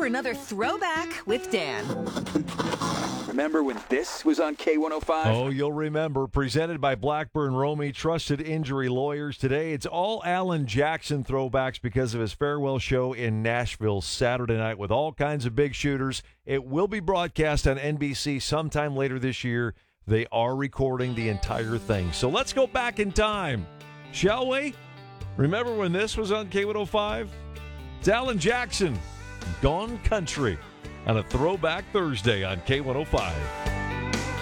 for another Throwback with Dan. Remember when this was on K105? Oh, you'll remember. Presented by Blackburn Romy, trusted injury lawyers. Today, it's all Alan Jackson throwbacks because of his farewell show in Nashville Saturday night with all kinds of big shooters. It will be broadcast on NBC sometime later this year. They are recording the entire thing. So let's go back in time, shall we? Remember when this was on K105? It's Alan Jackson, Gone Country, on a Throwback Thursday on K105.